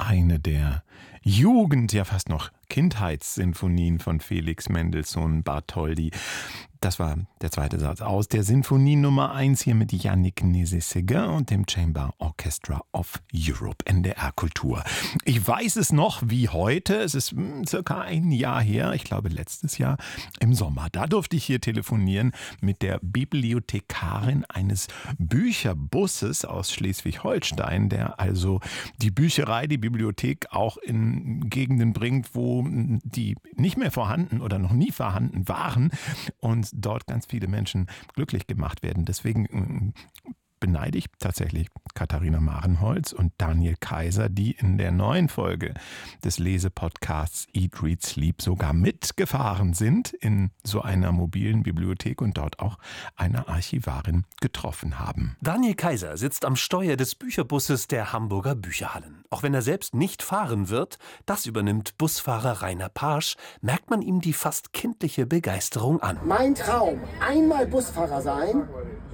eine der Jugend-, ja fast noch Kindheitssinfonien von Felix Mendelssohn Bartholdy. Das war der zweite Satz aus der Sinfonie Nummer 1 hier mit Yannick Nézet-Séguin und dem Chamber Orchestra of Europe, NDR Kultur. Ich weiß es noch wie heute, es ist circa ein Jahr her, ich glaube letztes Jahr im Sommer. Da durfte ich hier telefonieren mit der Bibliothekarin eines Bücherbusses aus Schleswig-Holstein, der also die Bücherei, die Bibliothek auch in Gegenden bringt, wo die nicht mehr vorhanden oder noch nie vorhanden waren und dort ganz viele Menschen glücklich gemacht werden. Deswegen beneide ich tatsächlich Katharina Marenholz und Daniel Kaiser, die in der neuen Folge des Lesepodcasts Eat, Read, Sleep sogar mitgefahren sind in so einer mobilen Bibliothek und dort auch eine Archivarin getroffen haben. Daniel Kaiser sitzt am Steuer des Bücherbusses der Hamburger Bücherhallen. Auch wenn er selbst nicht fahren wird, das übernimmt Busfahrer Rainer Pasch, merkt man ihm die fast kindliche Begeisterung an. Mein Traum, einmal Busfahrer sein.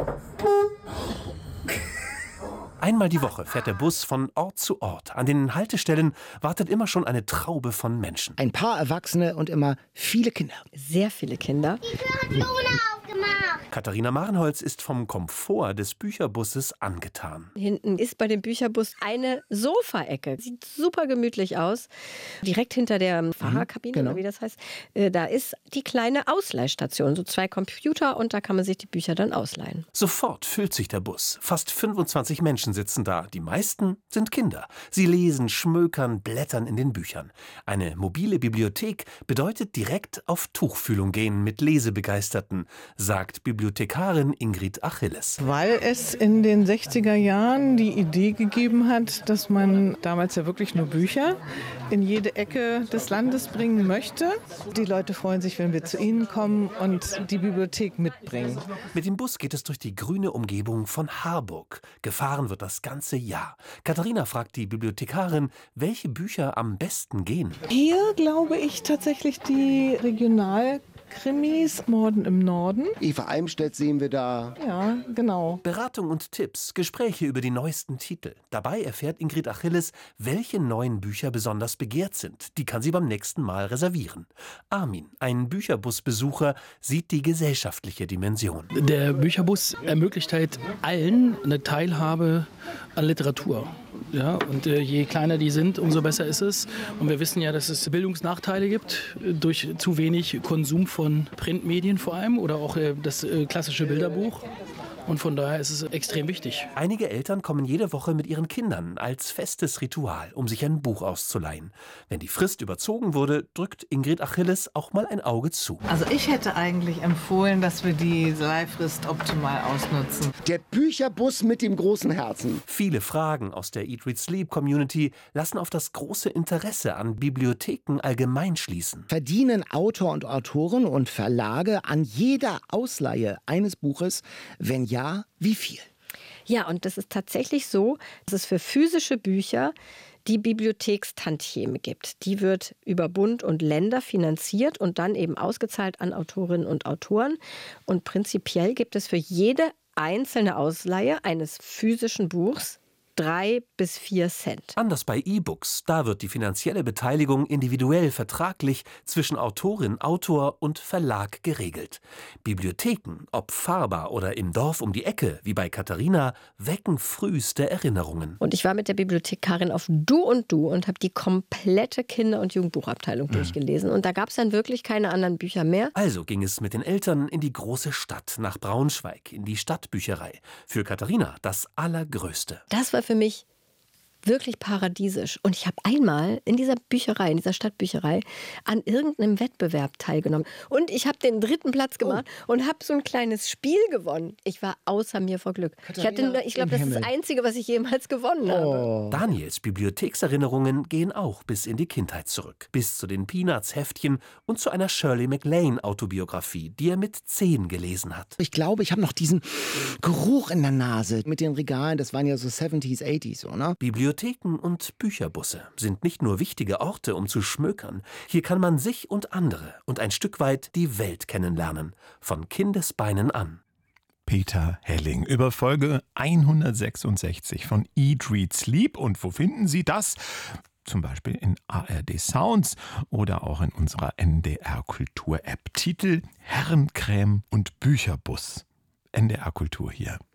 Einmal die Woche fährt der Bus von Ort zu Ort. An den Haltestellen wartet immer schon eine Traube von Menschen. Ein paar Erwachsene und immer viele Kinder. Sehr viele Kinder. Die Tür hat Luna aufgemacht. Katharina Marenholz ist vom Komfort des Bücherbusses angetan. Hinten ist bei dem Bücherbus eine Sofaecke. Sieht super gemütlich aus. Direkt hinter der Fahrerkabine, genau. oder wie das heißt, da ist die kleine Ausleihstation. So 2 Computer und da kann man sich die Bücher dann ausleihen. Sofort füllt sich der Bus. Fast 25 Menschen sitzen da. Die meisten sind Kinder. Sie lesen, schmökern, blättern in den Büchern. Eine mobile Bibliothek bedeutet direkt auf Tuchfühlung gehen mit Lesebegeisterten, sagt Bibliothekarin Ingrid Achilles. Weil es in den 60er Jahren die Idee gegeben hat, dass man damals ja wirklich nur Bücher in jede Ecke des Landes bringen möchte. Die Leute freuen sich, wenn wir zu ihnen kommen und die Bibliothek mitbringen. Mit dem Bus geht es durch die grüne Umgebung von Harburg. Gefahren wird das ganze Jahr. Katharina fragt die Bibliothekarin, welche Bücher am besten gehen. Hier glaube ich tatsächlich die Regionalkrimis, Morden im Norden. Eva Eimstedt sehen wir da. Ja, genau. Beratung und Tipps, Gespräche über die neuesten Titel. Dabei erfährt Ingrid Achilles, welche neuen Bücher besonders begehrt sind. Die kann sie beim nächsten Mal reservieren. Armin, ein Bücherbusbesucher, sieht die gesellschaftliche Dimension. Der Bücherbus ermöglicht halt allen eine Teilhabe an Literatur. Ja, und je kleiner die sind, umso besser ist es. Und wir wissen ja, dass es Bildungsnachteile gibt durch zu wenig Konsum von Printmedien vor allem oder auch das klassische Bilderbuch. Und von daher ist es extrem wichtig. Einige Eltern kommen jede Woche mit ihren Kindern als festes Ritual, um sich ein Buch auszuleihen. Wenn die Frist überzogen wurde, drückt Ingrid Achilles auch mal ein Auge zu. Also ich hätte eigentlich empfohlen, dass wir die Leihfrist optimal ausnutzen. Der Bücherbus mit dem großen Herzen. Viele Fragen aus der Eat, Read, Sleep Community lassen auf das große Interesse an Bibliotheken allgemein schließen. Verdienen Autor und Autoren und Verlage an jeder Ausleihe eines Buches? Wenn ja, wie viel? Ja, und das ist tatsächlich so, dass es für physische Bücher die Bibliothekstantieme gibt. Die wird über Bund und Länder finanziert und dann eben ausgezahlt an Autorinnen und Autoren. Und prinzipiell gibt es für jede einzelne Ausleihe eines physischen Buchs 3 bis 4 Cent. Anders bei E-Books, da wird die finanzielle Beteiligung individuell vertraglich zwischen Autorin, Autor und Verlag geregelt. Bibliotheken, ob fahrbar oder im Dorf um die Ecke, wie bei Katharina, wecken früheste Erinnerungen. Und ich war mit der Bibliothekarin auf Du und habe die komplette Kinder- und Jugendbuchabteilung durchgelesen. Und da gab es dann wirklich keine anderen Bücher mehr. Also ging es mit den Eltern in die große Stadt, nach Braunschweig, in die Stadtbücherei. Für Katharina das Allergrößte. Das war für mich wirklich paradiesisch. Und ich habe einmal in dieser Bücherei, in dieser Stadtbücherei, an irgendeinem Wettbewerb teilgenommen. Und ich habe den 3. Platz gemacht und habe so ein kleines Spiel gewonnen. Ich war außer mir vor Glück. Ich glaube, das ist das Einzige, was ich jemals gewonnen habe. Daniels Bibliothekserinnerungen gehen auch bis in die Kindheit zurück. Bis zu den Peanuts-Heftchen und zu einer Shirley MacLaine-Autobiografie, die er mit 10 gelesen hat. Ich glaube, ich habe noch diesen Geruch in der Nase mit den Regalen. Das waren ja so 70s, 80s, oder? Bibliotheken und Bücherbusse sind nicht nur wichtige Orte, um zu schmökern. Hier kann man sich und andere und ein Stück weit die Welt kennenlernen. Von Kindesbeinen an. Peter Helling über Folge 166 von Eat, Read, Sleep. Und wo finden Sie das? zum Beispiel in ARD Sounds oder auch in unserer NDR Kultur App. Titel: Herrencreme und Bücherbus. NDR Kultur hier.